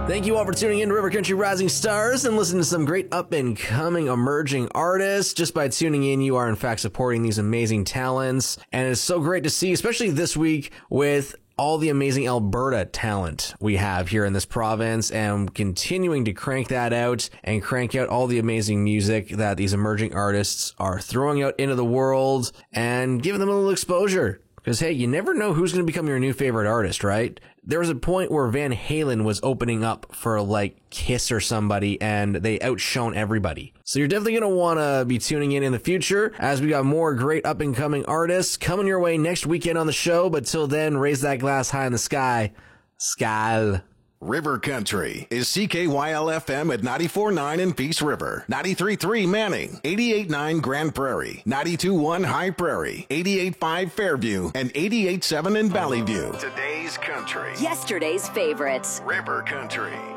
Thank you all for tuning in to River Country Rising Stars and listening to some great up-and-coming emerging artists. Just by tuning in, you are in fact supporting these amazing talents. And it's so great to see, especially this week, with all the amazing Alberta talent we have here in this province, and continuing to crank that out and crank out all the amazing music that these emerging artists are throwing out into the world and giving them a little exposure. Because, hey, you never know who's going to become your new favorite artist, right? There was a point where Van Halen was opening up for, like, Kiss or somebody, and they outshone everybody. So you're definitely going to want to be tuning in the future, as we got more great up-and-coming artists coming your way next weekend on the show. But till then, raise that glass high in the sky. Sky. River Country is CKYL-FM at 94.9 in Peace River, 93.3 Manning, 88.9 Grand Prairie, 92.1 High Prairie, 88.5 Fairview, and 88.7 in Valley View. Today's country. Yesterday's favorites. River Country.